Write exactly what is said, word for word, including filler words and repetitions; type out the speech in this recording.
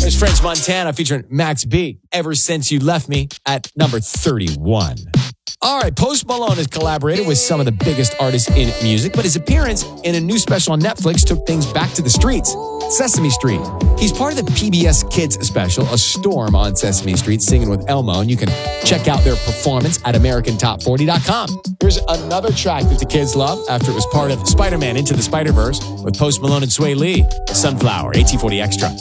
is French Montana featuring Max B, Ever Since You Left Me, at number thirty-one. All right, Post Malone has collaborated with some of the biggest artists in music, but his appearance in a new special on Netflix took things back to the streets. Sesame Street. He's part of the P B S Kids special, A Storm on Sesame Street, singing with Elmo, and you can check out their performance at American Top forty dot com. Here's another track that the kids love after it was part of Spider-Man Into the Spider-Verse with Post Malone and Sway Lee. Sunflower, eighteen forty Extra.